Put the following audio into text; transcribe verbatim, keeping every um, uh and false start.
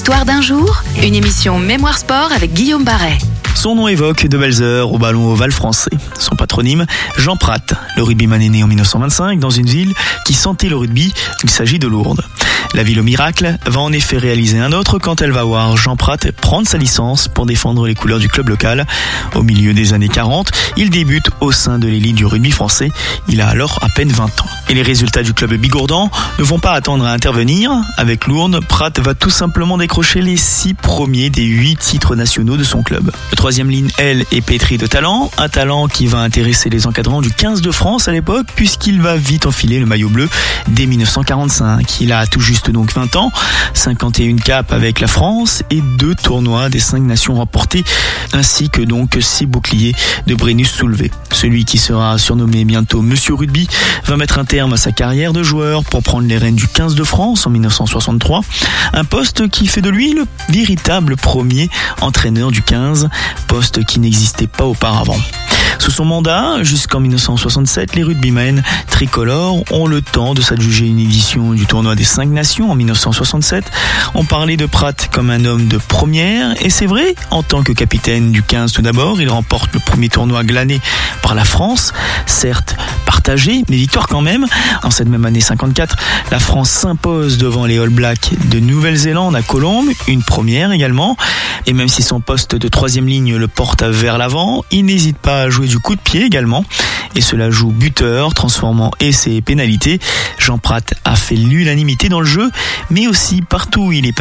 L'histoire d'un jour, une émission Mémoire Sport avec Guillaume Barret. Son nom évoque de belles heures au ballon ovale français. Son patronyme, Jean Prat. Le rugbyman est né en dix-neuf cent vingt-cinq dans une ville qui sentait le rugby. Il s'agit de Lourdes. La ville au miracle va en effet réaliser un autre quand elle va voir Jean Prat prendre sa licence pour défendre les couleurs du club local. Au milieu des années quarante, il débute au sein de l'élite du rugby français. Il a alors à peine vingt ans. Et les résultats du club bigourdan ne vont pas attendre à intervenir. Avec Lourdes, Prat va tout simplement décrocher les six premiers des huit titres nationaux de son club. Le troisième ligne, elle, est pétrie de talent. Un talent qui va intéresser les encadrants du quinze de France à l'époque, puisqu'il va vite enfiler le maillot bleu dès dix-neuf cent quarante-cinq. Il a tout juste donc vingt ans, cinquante et un capes avec la France et deux tournois des cinq nations remportés, ainsi que donc six boucliers de Brennus soulevés. Celui qui sera surnommé bientôt Monsieur Rugby va mettre un terme à sa carrière de joueur pour prendre les rênes du quinze de France en dix-neuf cent soixante-trois, un poste qui fait de lui le véritable premier entraîneur du quinze, poste qui n'existait pas auparavant. Sous son mandat, jusqu'en dix-neuf cent soixante-sept, les rugbymen tricolores ont le temps de s'adjuger une édition du tournoi des cinq nations en dix-neuf cent soixante-sept. On parlait de Prat comme un homme de première, et c'est vrai, en tant que capitaine du quinze tout d'abord, il remporte le premier tournoi glané par la France, certes partagé, mais victoire quand même. En cette même année cinquante-quatre, la France s'impose devant les All Blacks de Nouvelle-Zélande à Colombes, une première également, et même si son poste de troisième ligne le porte vers l'avant, il n'hésite pas à jouer du coup de pied également, et cela joue buteur, transformant essais et pénalités. Jean Prat a fait l'unanimité dans le jeu, mais aussi partout où il est passé.